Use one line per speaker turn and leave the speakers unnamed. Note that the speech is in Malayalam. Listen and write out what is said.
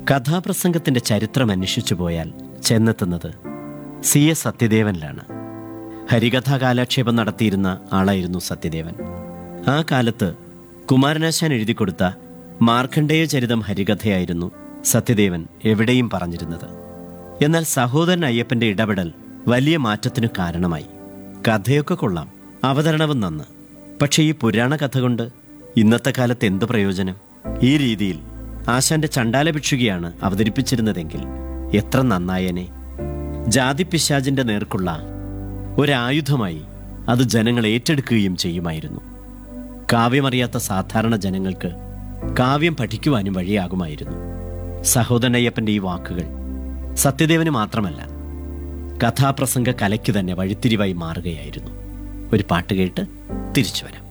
കഥാപ്രസംഗത്തിൻ്റെ ചരിത്രം അന്വേഷിച്ചു പോയാൽ ചെന്നെത്തുന്നത് CS സത്യദേവനിലാണ്. ഹരികഥാ കാലക്ഷേപം നടത്തിയിരുന്ന ആളായിരുന്നു സത്യദേവൻ. ആ കാലത്ത് കുമാരനാശാൻ എഴുതിക്കൊടുത്ത മാർക്കണ്ഡേയ ചരിതം ഹരികഥയായിരുന്നു സത്യദേവൻ എവിടെയും പറഞ്ഞിരുന്നത്. എന്നാൽ സഹോദരൻ അയ്യപ്പൻ്റെ ഇടപെടൽ വലിയ മാറ്റത്തിനു കാരണമായി. കഥയൊക്കെ കൊള്ളാം, അവതരണവും നന്ന്. പക്ഷേ ഈ പുരാണ കഥ കൊണ്ട് ഇന്നത്തെ കാലത്ത് എന്തു പ്രയോജനം? ഈ രീതിയിൽ ആശാന്റെ ചണ്ടാല ഭിക്ഷുകിയാണ് അവതരിപ്പിച്ചിരുന്നതെങ്കിൽ എത്ര നന്നായനെ. ജാതിപിശാചിന്റെ നേർക്കുള്ള ഒരായുധമായി അത് ജനങ്ങൾ ഏറ്റെടുക്കുകയും ചെയ്യുമായിരുന്നു. കാവ്യമറിയാത്ത സാധാരണ ജനങ്ങൾക്ക് കാവ്യം പഠിക്കുവാനും വഴിയാകുമായിരുന്നു. സഹോദരൻ അയ്യപ്പൻ്റെ ഈ വാക്കുകൾ സത്യദേവന് മാത്രമല്ല, കഥാപ്രസംഗ കലയ്ക്ക് തന്നെ വഴിത്തിരിവായി മാറുകയായിരുന്നു. ഒരു പാട്ട് കേട്ട് തിരിച്ചു വരാം.